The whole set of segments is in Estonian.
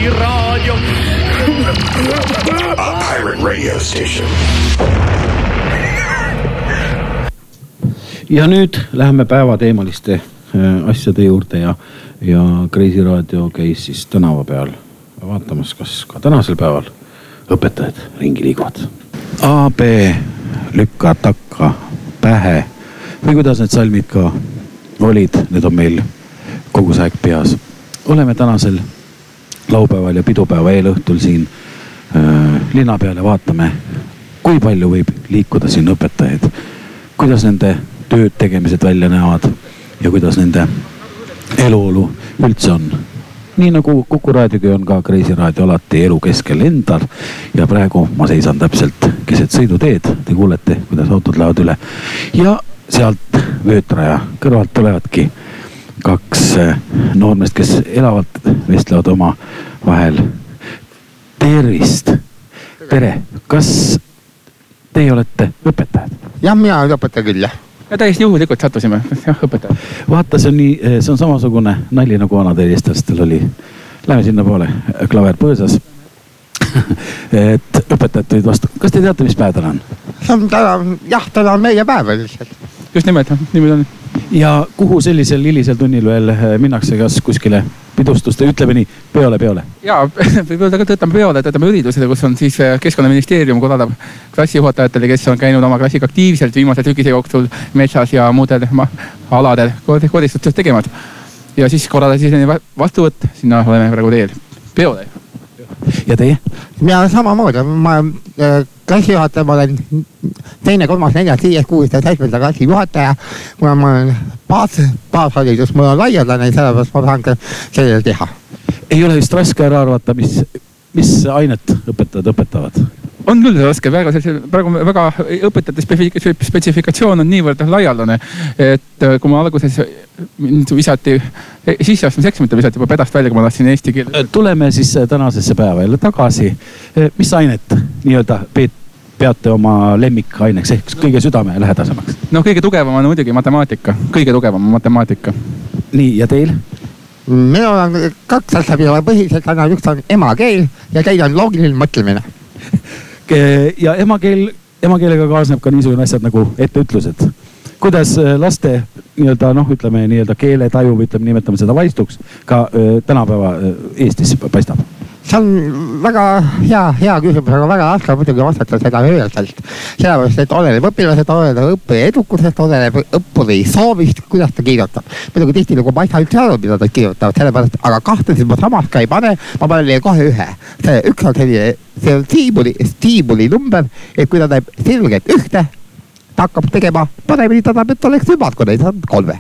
Kreisiraadio. A pirate radio station. Ja nüüd läheme päevateemaliste asjade juurde ja Kreisiraadio käis siis tänava peal vaatamas, kas ka tänasel päeval õpetajad ringi liiguvad. A, B, lükka, takka, pähe või kuidas need salmid ka olid, need on meil kogu see aeg peas. Oleme tänasel laupäeval ja pidupäeva eelõhtul siin linna peale, vaatame, kui palju võib liikuda siin õpetajaid, kuidas nende tööd tegemised välja näevad ja kuidas nende eluolu üldse on. Nii nagu Kuku raadiogi on ka Kreisiraadio alati elu keskel endal ja praegu ma seisan täpselt keset sõiduteed, te kuulete, kuidas autod lähevad üle ja sealt vöötraja kõrvalt tulevadki kaks noormest, kes elavalt vestlevad oma vahel. Tervist! Tere! Kas teie olete õpetajad? Jah, mina olen õpetaja küll, jah. Ja täiesti juhulikult sattusime, jah, õpetaja. Vaata, see on samasugune nali nagu vanadel eestlastel oli. Läheme sinna poole, klaver põõsas. Et õpetajad tulid vastu. Kas te teate, mis päev täna on? Täna on meie päev lihtsalt. Just nimelt, niimoodi on. Ja kuhu sellisel hilisel tunnil veel minnakse, kas kuskile pidustuste, ütleme nii, peole? Jaa, tõtame peole, tõtame üritusele, kus on siis Keskkonnaministeerium korraldab klassijuhatajatele, kes on käinud oma klassiga aktiivselt viimase tükise jooksul metsas ja muudel aladel koristustööd tegevad. Ja siis korraldada siis vastuvõtt, sinna oleme praegu teel peole. Ja teie? Mina samamoodi, ma klassijuhataja, ma olen 2., 3., 4., 5., 6. ja 7. klassi juhataja, kuna ma olen baasharidus, mul on laialdane, sellepärast ma tahan ka sellele teha. Ei ole vist raske ära arvata, mis ainet õpetajad õpetavad? On küll raske, praegu väga õpetajate spetsifikatsioon on niivõrd laialdane, et kui ma alguses visati, sisseastmiseksamite visati juba pedast välja, kui ma tahtsin eesti keele. Tuleme siis tänasesse päeva jälle tagasi. Mis ainet nii-öelda peate oma lemmikaineks ehk kõige südame lähedasemaks? No kõige tugevam on muidugi matemaatika. Kõige tugevam on matemaatika. Nii, ja teil? Minul on 2 asja, mida põhiselt annan, üks on emakeel ja teine on loogiline mõtlemine. Ja emakeelega kaasneb ka niisugune asjad nagu etteütlused. Kuidas laste ütleme keele taju või nimetame seda vaistuks ka tänapäeva Eestis paistab? See on väga hea küsimus, aga väga raske muidugi vastata seda üleselt. Sellepärast, et oleneb õpilased, oleneb õppija edukusest, oleneb õppuri soovist, kuidas ta kirjutab. Muidugi tihtilugu ma ei saa üldse aru, mida ta kirjutab, sellepärast, aga kahtasid ma samas ka ei pane, ma panen neile kohe ühe. Üks on see on stiimuli number, et kui ta teeb selgelt ühte, ta hakkab tegema paremini, ta tahab, et oleks ümad, kui neid on 3.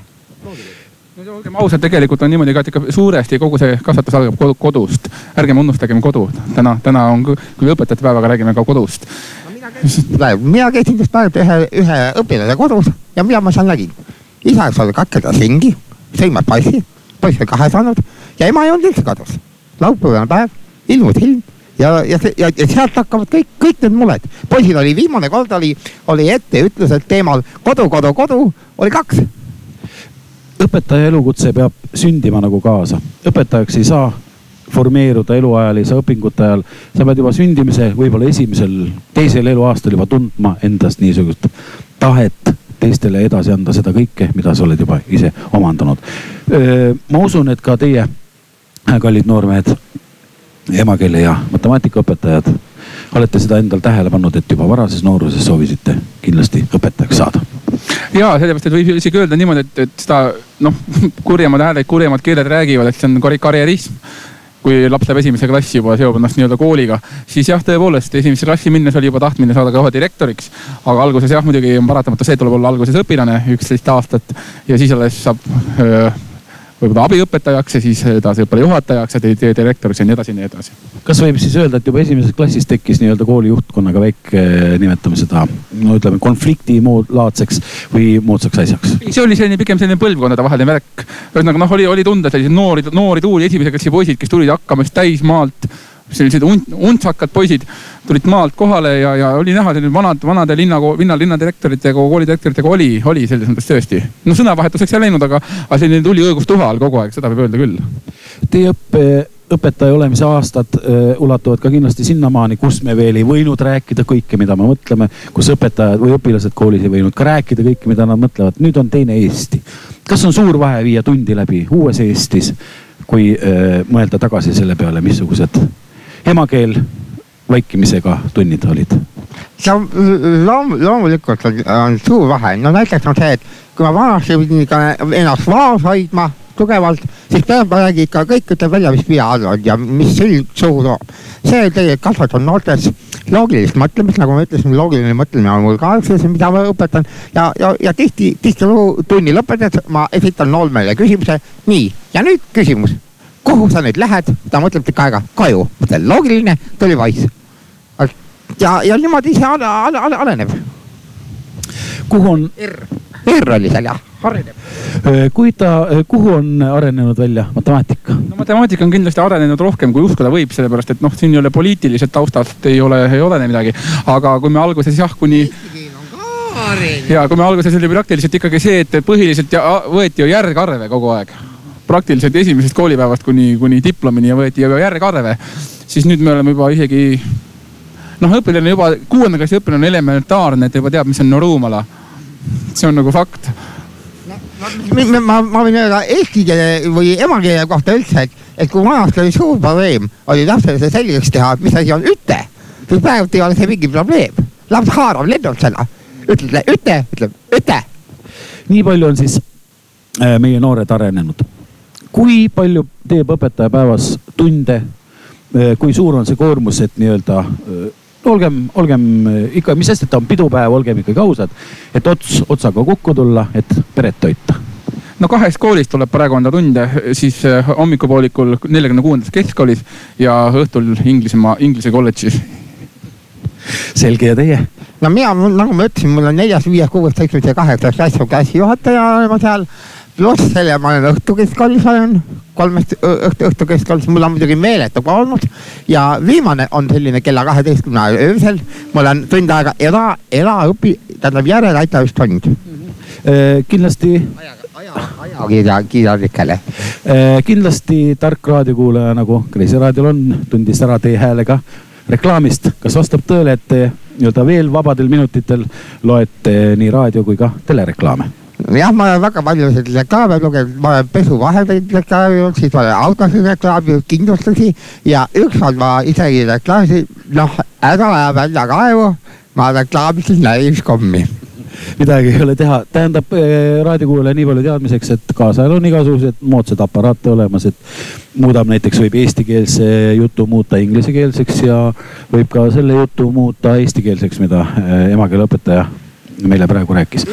Olgem ausad, tegelikult on niimoodi ka, et ikka suuresti kogu see kasvatus algab kodust. Ärgem unustagem kodu. Täna on, kui õpetajate päevaga räägime ka kodust. Mina käisin just päev ühe õpilase kodus ja mida ma seal nägin. Isa oli katkeda singi, sõimad passi, poiss oli 2 saanud ja ema ei olnud üldse kadus. Laupäevane päev, ilmus ilm ja sealt hakkavad kõik need mured. Poisil oli viimane kord, oli ette ütlused teemal kodu, oli 2. Õpetaja elukutse peab sündima nagu kaasa. Õpetajaks ei saa formeeruda eluajalise õpingute ajal. Sa pead juba sündimise, võib-olla esimesel, 2. eluaastal juba tundma endast niisugust tahet teistele edasi anda seda kõike, mida sa oled juba ise omandanud. Ma usun, et ka teie, kallid noormehed, emakeele ja matemaatikaõpetajad, olete seda endal tähele pannud, et juba varases nooruses soovisite kindlasti õpetajaks saada. Jaa, sellepärast, et võib isegi öelda niimoodi, et seda kurjemad hääled, kurjemad keeled räägivad, et see on karjärism. Kui laps läheb esimese klassi juba seob ennast nii-öelda kooliga, siis jah, tõepoolest, esimese klassi minnes oli juba tahtmine saada ka direktoriks. Aga alguses jah, muidugi on paratamata see, tuleb olla alguses õpilane 11 aastat ja siis alles saab võib-olla abiõpetajaks ja siis edasi õppejuhatajaks ja direktoriks ja nii edasi. Kas võib siis öelda, et juba esimeses klassis tekkis nii-öelda kooli juhtkonnaga väike, nimetame seda, ütleme, konflikti laadseks või moodsaks asjaks? See oli pigem selline põlvkondade vaheline värk. Oli tunda sellised noori tuuli esimese klassi poisid, kes tulid hakkamast täismaalt. Sellised untsakad poisid tulid maalt kohale ja oli näha vanade linnadirektoritega, koolidirektoritega oli selles mõttes tõesti. Sõnavahetuseks ei läinud, aga selline tuli õigustuha all kogu aeg, seda võib öelda küll. Teie õpetaja olemise aastad ulatuvad ka kindlasti sinnamaani, kus me veel ei võinud rääkida kõike, mida me mõtleme, kus õpetajad või õpilased koolis ei võinud ka rääkida kõike, mida nad mõtlevad. Nüüd on teine Eesti. Kas on suur vahe viia tundi läbi uues Eestis, kui mõelda tagasi selle peale, missugused emakeel vaikimisega tunnid olid? See loomulikult on suur vahe. No näiteks on see, et kui ma vanasti pidin ennast vaos hoidma tugevalt, siis peab räägi ikka kõik ütleb välja, mis mina arvan ja mis silm suur toob. See tegelikult kasvatab noortes loogilist mõtlemist, nagu ma ütlesin, loogiline mõtlemine on mul ka üks, mida ma õpetan ja tihti tunni lõpetades ma esitan noolmele küsimuse. Nii, ja nüüd küsimus. Kuhu sa nüüd lähed? Ta mõtleb tikka aega koju. Mõtlen loogiline, tuli vais. Ja niimoodi see areneb. Kuhu on... R oli seal, jah. Areneb. Kuhu on arenenud välja matemaatika? No matemaatika on kindlasti arenenud rohkem, kui uskuda võib, sellepärast, et siin ei ole poliitiliselt taustast, ei ole midagi. Aga kui me alguses kui me alguses oli praktiliselt ikkagi see, et põhiliselt võeti ju järgarve kogu aeg. Praktiliselt esimesest koolipäevast kuni diplomini ja võeti ju järgarve. Siis nüüd me oleme juba isegi... õpilane juba 6. klassi õpilane on elementaarne, et juba teab, mis on Noruumala. See on nagu fakt. Ma võin öelda eesti keele või emakeele kohta üldse, et kui vanasti oli suur probleem, oli lapsele see selgeks teha, mis asi on üte. Siis praegu ei ole see mingi probleem. Laps haarab lennult seda. Ütleb üte. Nii palju on siis meie noored arenenud. Kui palju teeb õpetaja päevas tunde? Kui suur on see koormus, et nii-öelda... Olgem ikka, mis sest, et on pidupäev, olgem ikkagi ausad, et otsaga kokku tulla, et peret toita. No 2 koolis tuleb praegu anda tunde, siis hommikupoolikul 46. keskkoolis ja õhtul Inglise kolledžis. Selge ja teie? No mina, nagu ma ütlesin, mul on 4., 5., 6., 7. ja 8. klassijuhataja olema seal. Pluss selle ma olen õhtukeskkoolis olen, 3 õhtukeskkoolis, mul on muidugi meeletu olnud ja viimane on selline kella 12 öösel, mul on tund aega tähendab järeleaitavustund. Kindlasti ajakirjadikele. Kindlasti tark raadiokuulaja, nagu Kreisi raadiol on, tundis ära teie häälega reklaamist. Kas vastab tõele, et te veel vabadel minutitel loete nii raadio kui ka telereklaame? Jah, ma olen väga palju reklaame lugenud, ma olen pesuvahendeid reklaaminud, siis ma olen autosid reklaaminud, kindlustusi ja ükskord ma isegi reklaamisin, ära ajab enda kaevu, ma reklaamisin näiviskommi. Midagi ei ole teha. Tähendab raadiokuulaja nii palju teadmiseks, et kaasajal on igasugused moodsad aparaate olemas, et muudab näiteks võib eestikeelse jutu muuta inglisekeelseks ja võib ka selle jutu muuta eestikeelseks, mida emakeeleõpetaja meile praegu rääkis.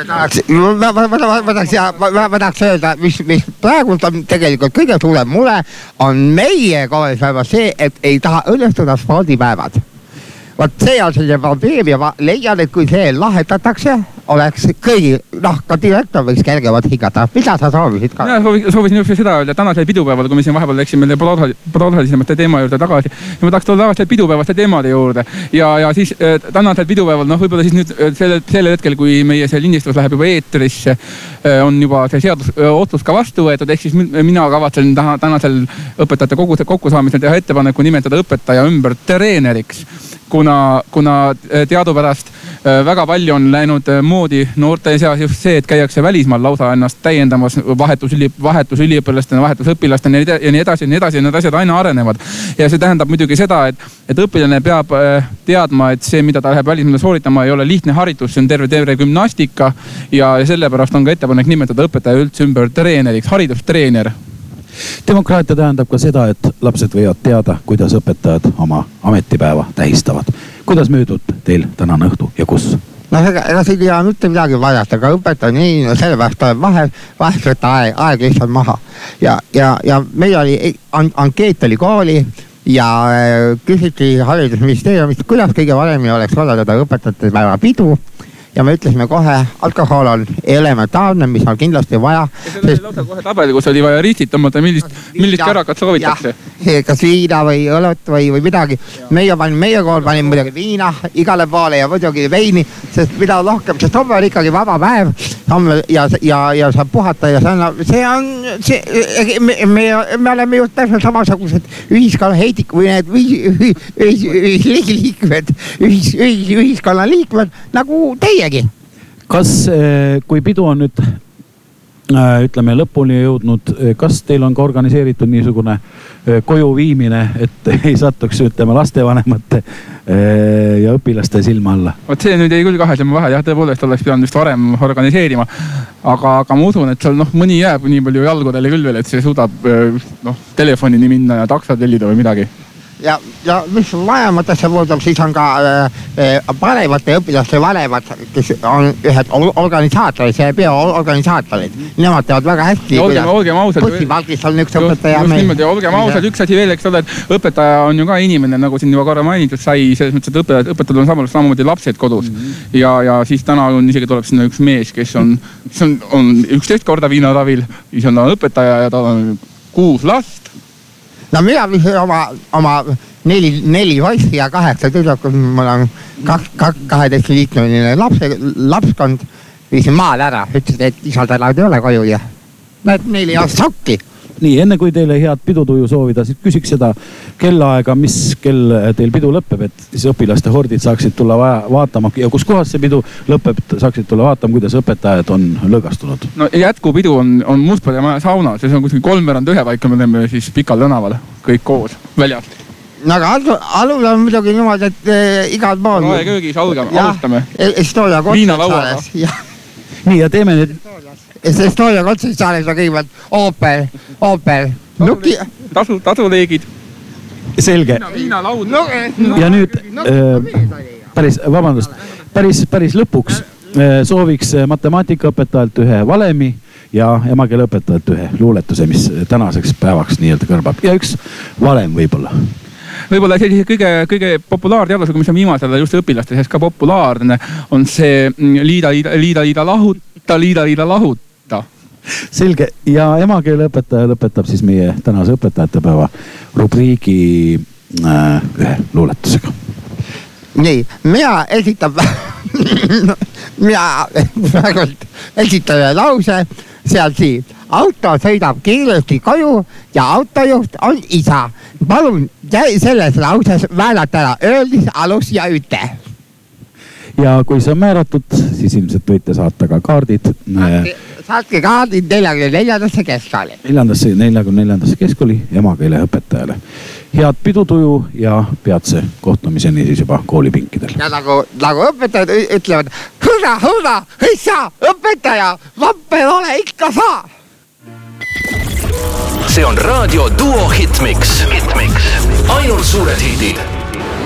Ma tahaks öelda, mis praegu on tegelikult kõige suurem mure, on meie koolipäevas see, et ei taha õnnestuda spordipäevad. Vaat see on selline probleem ja ma leian, et kui see lahetatakse, oleks kõigi, ka direktor võiks kergemalt hingata. Mida sa soovisid ka? Mina soovisin just seda öelda, tänasel pidupäeval, kui me siin vahepeal läksime proodhalisemate teema juurde tagasi, ja ma tahaks tulla tagasi pidupäevaste teemade juurde. Ja siis tänasel pidupäeval, võib-olla siis nüüd sellel hetkel, kui meie see lindistus läheb juba eetrisse, on juba see otsus ka vastu võetud, ehk siis mina kavatsen tänasel õpetajate kokkusaamisel teha ettepaneku nimetada õpetaja ümber treeneriks. Kuna teadupärast väga palju on läinud moodi noorte seas just see, et käiakse välismaal lausa ennast täiendamas vahetusüliõpilastena, vahetusõpilastena ja nii edasi, need asjad aina arenevad. Ja see tähendab muidugi seda, et õpilane peab teadma, et see, mida ta läheb välismaale sooritama, ei ole lihtne haritus, see on terve gümnastika ja sellepärast on ka ettepanek nimetada õpetaja üldse ümber treeneriks, haridustreener. Demokraatia tähendab ka seda, et lapsed võivad teada, kuidas õpetajad oma ametipäeva tähistavad. Kuidas möödub teil tänane õhtu ja kus? Ega siin ei ole mitte midagi vajast, aga õpetaja nii, sellepärast tuleb vahest võtta aeg lihtsalt maha. Ja meil oli, ankeet oli kooli ja küsiti haridusministeeriumist, kuidas kõige varemini oleks korraldada õpetajate päeva pidu. Ja me ütlesime kohe, alkohol on elementaarne, mis on kindlasti vaja. Ja see oli lausa kohe tabeli, kus oli vaja riistit tõmmata, millist kärakat soovitakse. kas viina või õlut või midagi. Meie kool panime muidugi viina igale poole ja muidugi veini, sest mida rohkem, sest homme on ikkagi vaba päev ja saab puhata ja me oleme just täpselt samasugused ühiskonna heidik või need ühiskonna liikmed nagu teiegi. Kas, kui pidu on nüüd ütleme lõpuni jõudnud, kas teil on ka organiseeritud niisugune koju viimine, et ei satuks ütleme lastevanemate ja õpilaste silma alla? Vot see nüüd ei küll kahe silma vahel, jah, tõepoolest oleks pidanud just varem organiseerima, aga ma usun, et seal mõni jääb nii palju jalgudele küll veel, et see suudab telefonini minna ja taksod tellida või midagi. Ja mis vanematesse puudutab, siis on ka vanemate õpilaste vanemad, kes on ühed organisatorid, see peoorganisaatorid. Nemad teavad väga hästi, olgem ausad, bussipargis on üks õpetaja. Just niimoodi, olgem ausad, üks asi veel, eks ole, et õpetaja on ju ka inimene, nagu siin juba korra mainitud sai, selles mõttes, et õpetajad on samamoodi lapsed kodus. Ja siis täna on isegi tuleb sinna üks mees, kes on 11 korda viinaravil, siis on ta õpetaja ja tal on 6 last. No mina viisin oma 4 poissi ja 8 tüdrukut, mul on 12-liikmeline lapskond, viisin maal ära, ütlesid, et isad elavad ei ole koju ja need 4 aastat sokki. Nii, enne kui teile head pidutuju soovida, siis küsiks seda kellaaega, mis kell teil pidu lõpeb, et siis õpilaste hordid saaksid tulla vaatama ja kus kohas see pidu lõpeb, saaksid tulla vaatama, kuidas õpetajad on lõõgastunud. No jätkupidu on Mustpere maja saunas ja see on kuskil 3/1 paika, me oleme siis Pikal tänaval, kõik koos, väljas. No aga alul on muidugi niimoodi, et igal pool. Raeköögis alustame. Estonia kontsertsaares. Nii ja teeme nüüd. Estonia kontsertsaares on kõigepealt Opel, Nuki. Tasuleegid. Selge. Ja nüüd päris lõpuks sooviks matemaatikaõpetajalt ühe valemi ja emakeeleõpetajalt ühe luuletuse, mis tänaseks päevaks nii-öelda kõrbab. Ja üks valem võib-olla. Võib-olla sellise kõige populaarteadusega, mis on viimasel just õpilaste sees ka populaarne, on see liida lahuta. Selge. Ja emakeeleõpetaja lõpetab siis meie tänase õpetajate päeva rubriigi ühe luuletusega. Nii, mina esitan ühe lause seal siin. Auto sõidab kiiresti koju ja autojuht on isa. Palun selles lauses määrata ära öeldis, alus ja üte. Ja kui see on määratud, siis ilmselt võite saata ka kaardid. Saatke kaardid 44. keskkooli. 44. keskkooli emakeeleõpetajale. Head pidutuju ja peatse kohtumiseni siis juba koolipinkidel. Ja nagu õpetajad ütlevad, hõda, hõissa, õpetaja, vapper ole ikka saa. See on Raadio Duo Hitmix. Ainult suured hiidid.